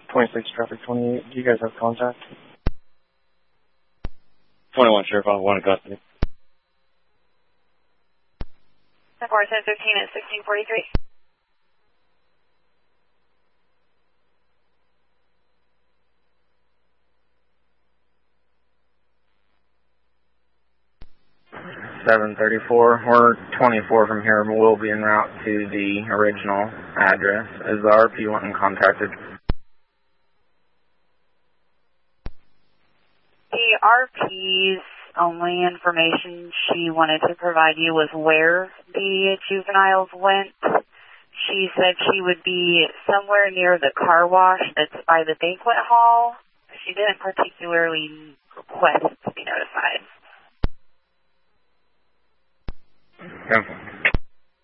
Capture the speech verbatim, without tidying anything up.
twenty-six traffic twenty-eight. Do you guys have contact? twenty-one Sheriff, I want to custody. four ten fifteen at sixteen forty-three. seven thirty-four. We're twenty-four from here, but we'll be en route to the original address. Is the R P wanting contacted? The R P's only information she wanted to provide you was where the juveniles went. She said she would be somewhere near the car wash that's by the banquet hall. She didn't particularly request to be notified. Okay.